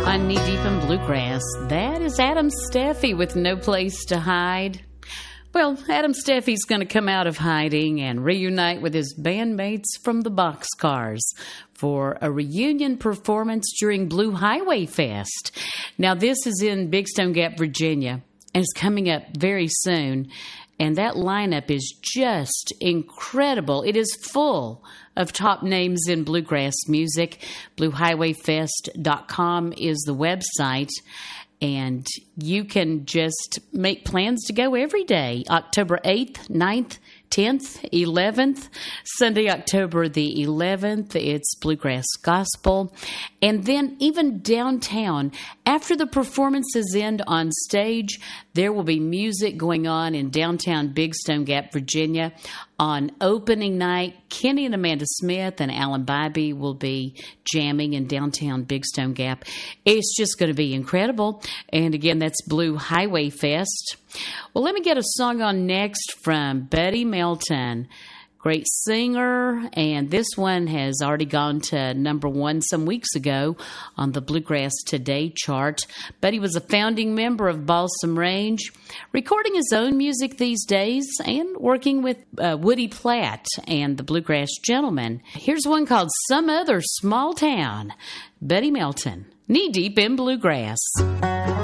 on Knee Deep in Bluegrass. That is Adam Steffi with No Place to Hide. Well, Adam Steffi's going to come out of hiding and reunite with his bandmates from the Boxcars for a reunion performance during Blue Highway Fest. Now, this is in Big Stone Gap, Virginia, and it's coming up very soon. And that lineup is just incredible. It is full of top names in bluegrass music. BlueHighwayFest.com is the website. And you can just make plans to go every day. October 8th, 9th, 10th, 11th. Sunday, October the 11th, it's Bluegrass Gospel. And then even downtown, after the performances end on stage, there will be music going on in downtown Big Stone Gap, Virginia. On opening night, Kenny and Amanda Smith and Alan Bybee will be jamming in downtown Big Stone Gap. It's just going to be incredible. And again, that's Blue Highway Fest. Well, let me get a song on next from Buddy Melton. Great singer, and this one has already gone to number one some weeks ago on the Bluegrass Today chart. Buddy was a founding member of Balsam Range, recording his own music these days and working with Woody Platt and the Bluegrass Gentlemen. Here's one called Some Other Small Town. Buddy Melton, Knee Deep in Bluegrass.